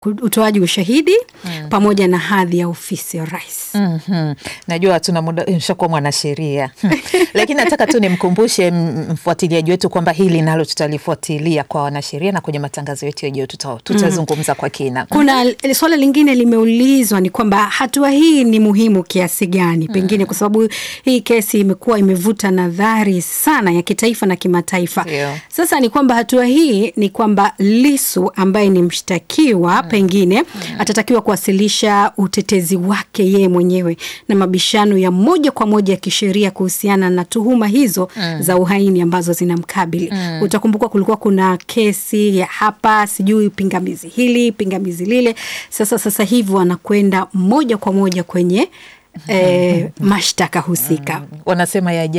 utoaji ushahidi pamoja na hadhi ya ofisi ya rais. Najua tuna muda nishakuwa mwanasheria. Lakini nataka tu nimkumbushe mfuatiliaji wetu kwamba hili nalo tutalifuatilia kwa wanasheria na kwenye matangazo yetu yajayo tutazungumza kwa kina. Kuna swala lingine limeulizwa ni kwamba hatua hii ni muhimu kiasi gani? Pengine kwa sababu hii kesi imekuwa imevuta nadhari sana ya kitaifa na kimataifa. Sasa ni kwamba hatua hii ni kwamba Lissu ambaye ni mshtakiwa pengine atatakiwa kuwasilisha utetezi wake yeye mwenyewe na mabishano ya moja kwa moja ya kisheria kuhusiana na tuhuma hizo za uhaini ambazo zinamkabili. Utakumbuka kulikuwa kuna kesi ya hapa sijui pingamizi hili pingamizi lile. Sasa hivi wanakwenda moja kwa moja kwenye mashtaka husika. Wanasema ya